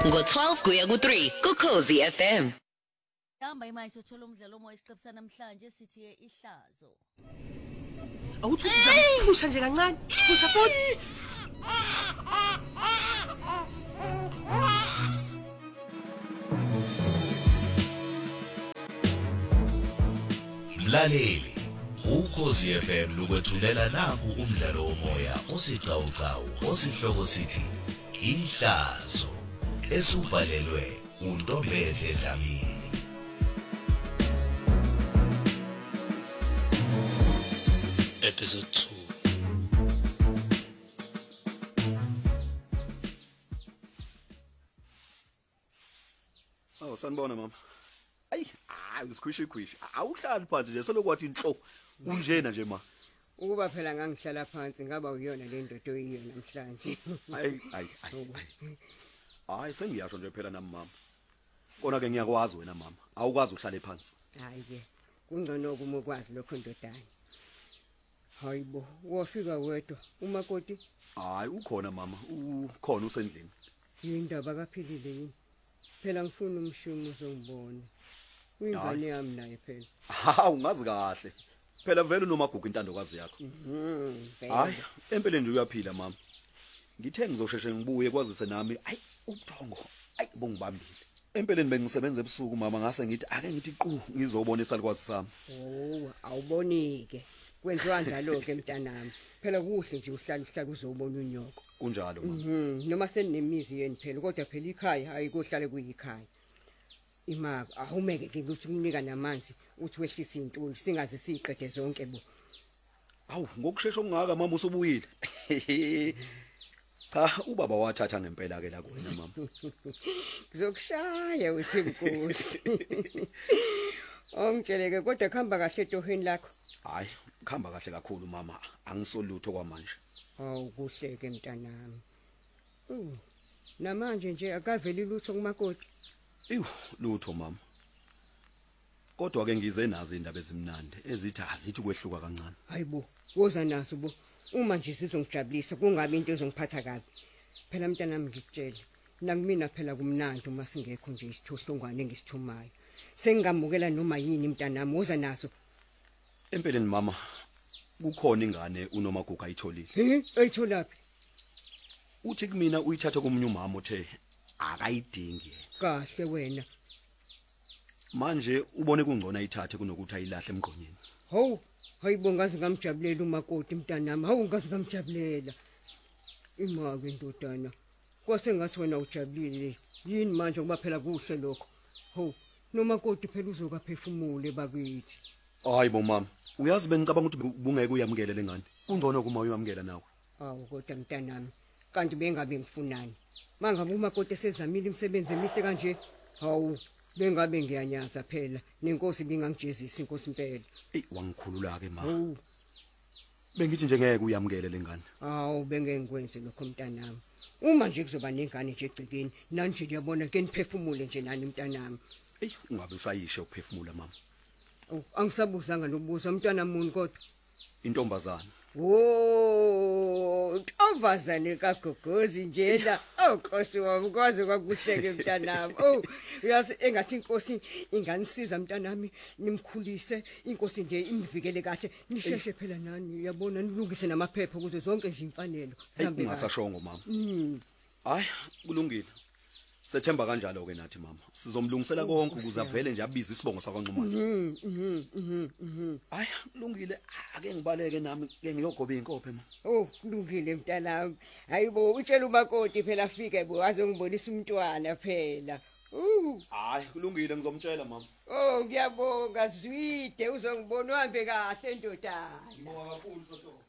ngo-12 kuya ku-3 kuKhosi FM. Hamba imali sothola umdlalo omoya isiqephu namhlanje sithi ihlazo. Awuthi uzapusha nje kancane. Pusha futhi. Mlaleli, uKhosi FM lukwethulela naku umdlalo womoya osiqhawqhawo osihloko sithi ihlazo esubhalelwe uNtombedle Dlamini. Episode 2. Oh, sanibona mama. Usikhwishi. Awuhlali phansi nje selokwathi inhlo. Unjena nje ma. Ukuba phela ngangihlala phansi ngaba uyona le ndodo oyiyo namhlanje. Hayi sengiyasho nje phela nami mama. Kona ke ngiyakwazi wena mama. Awukwazi uhlale phansi. Hayi ke. Kungcono kuma ukwazi lokho ndodana. Hayibo, wafika wedwa umakoti? Hayi ukhona mama. Ukhona usendlini. Yindaba kaphilile yini? Phela ngifuna umshumo uzongibona. Uyingane yami naye phela. Ungazi kahle. Phela vele unomagugu intandokazi yakho. Hayi, empeleni nje uyaphila mama. Ngithe ngizosheshe ngibuye kwazise nami, ubuthongo. Bongibambile. Empeleni bengisebenza ebusuku mama ngase ngithi ake ngithi qhu ngizobona isalikwazi sami. Awubonike. Kwenziwa njalo ke mntanami. Phela kuhle nje uhlala uzobona unyoko. Kunjalo mama. Noma senemizi yeni phela kodwa phela ikhaya hayi kohlale kuyikhaya. Imaka ahumeke ke ukuthi kumnika namanzi uthi wehlisa intuli singaze siqede zonke bo. Awu ngokusheshsha okungaka mama usubuyile. Cha ubaba wathatha ngempela ke la kuwena mama. Ngizokushaya uthi inkosi. Ongitsheleke kodwa khamba kahle etohweni lakho. Hayi khamba kahle kakhulu mama angisolutho kwamanje. Awu kuhle ke mntanami. Namanje nje akaveli lutho kumakoti. Lutho mama. Kodwa ke ngize nazo indaba ezimnandi ezithi azithi kwehluka kancane. Hayibo, woza naso bo. Uma nje sizongijabulisa kungabe into ezongiphatha kabi. Phela mntanami ngikutshela, nakimina phela kumnandi uma singekho nje isithohlongwane engisithumayo. Sengingamukela noma yini mntanami woza naso. Empeleni mama, kukhona ingane unomagugu ayitholile. Ayitholaphi? Uthi kumina uyithatha komunye umama othe akayidingi yena. Kahle wena. Manje ubone kungcono ayithathe kunokuthi ayilahle emgqonyeni. Hayibo ngaze ngamjabulela umakoti mntanami. Ngaze ngamjabulela. Imake ndodana. Kwase ngathi wena ujabulile. Yini manje kuba phela kuhle lokho. Nomakoti phela uzokaphefumule bakithi. Hayibo mama, uyazi bengicabanga ukuthi bungeke uyamukele lengane. Kungcono kuma uyamukela nawe. Kodwa mntanami, kanti bengabe ngifunani. Mangabe umakoti esezamile imisebenzi emihle kanje, bengabe ngiyanyaza phela. Nenkosi bingangijezisa inkosi impela. Wangikhulula ke mama. Bengithi nje ngeke uyamukele lengane. Bengeke ngikwenze lokho mntanami. Uma nje kuzoba nengane nje egcikeni, nanje ngiyabona ke niphefumule nje nani mntanami. Ungabe usayishe ukuphefumula mama. Angisabuzanga nokubuza umntwana muni kodwa. Intombazana. Ntombazane kaGogozi njena. Nkosi wami kwaze kwakuhleke mntanami. Uyazi engathi inkosi inganisiza mntanami nimkhulise, inkosi nje imvikele kahle. Nisheshe phela nani uyabona nilungise namaphepha ukuze zonke nje imfanelo zihambe kahle. Ungasashongo mama. Hayi kulungile. Sethemba kanjalo ke nathi mama. Sizomlungisela konke ukuze avele nje abize isibongo sakwaNxumalo. Hayi kulungile ake ngibaleke nami ke ngiyogoba inkophe mama. Kulungile mntanami. Hayibo utshela umakoti phela afike bo azongibonisa umntwana phela. Hayi kulungile ngizomtshela mama. Ngiyabonga Zwide uzongibona uhambe kahle ndodana. Ngiyabonga kakhulu Soto.